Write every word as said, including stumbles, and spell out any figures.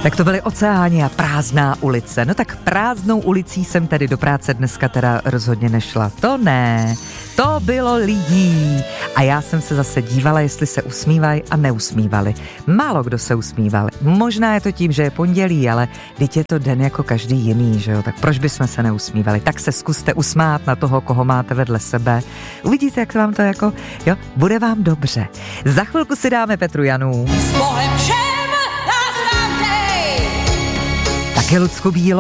Tak to byly Oceáni a Prázdná ulice. No tak prázdnou ulicí jsem tedy do práce dneska teda rozhodně nešla. To ne, to bylo lidí. A já jsem se zase dívala, jestli se usmívají a neusmívali. Málo kdo se usmíval. Možná je to tím, že je pondělí, ale teď je to den jako každý jiný, že jo? Tak proč bychom se neusmívali? Tak se zkuste usmát na toho, koho máte vedle sebe. Uvidíte, jak vám to jako, jo, bude vám dobře. Za chvilku si dáme Petru Janů. Taky Lucku Bílou.